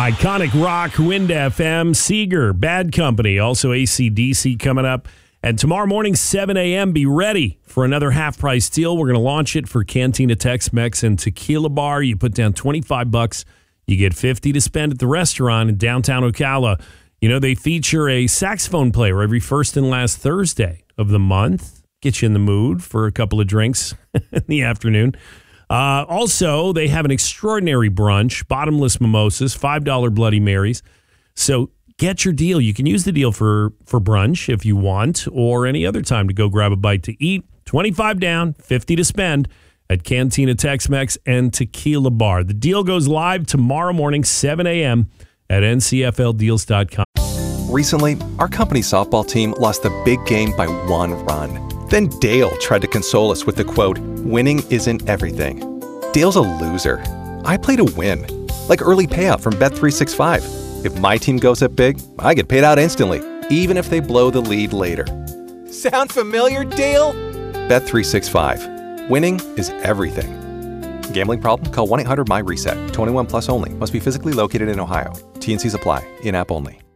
Iconic Rock, Wind FM, Seeger, Bad Company, also AC/DC coming up. And tomorrow morning, 7 a.m., be ready for another half-price deal. We're going to launch it for Cantina Tex-Mex and Tequila Bar. You put down $25, you get $50 to spend at the restaurant in downtown Ocala. You know, they feature a saxophone player every first and last Thursday of the month. Get you in the mood for a couple of drinks in the afternoon. Also, they have an extraordinary brunch, bottomless mimosas, $5 Bloody Marys. So get your deal. You can use the deal for brunch if you want, or any other time to go grab a bite to eat. $25 down, $50 to spend at Cantina Tex-Mex and Tequila Bar. The deal goes live tomorrow morning, 7 a.m. at ncfldeals.com. Recently, our company softball team lost the big game by 1 run. Then Dale tried to console us with the quote, "Winning isn't everything." Dale's a loser. I play to win, like early payout from Bet365. If my team goes up big, I get paid out instantly, even if they blow the lead later. Sound familiar, Dale? Bet365. Winning is everything. Gambling problem? Call 1-800-MY-RESET. 21 plus only. Must be physically located in Ohio. T&Cs apply. In-app only.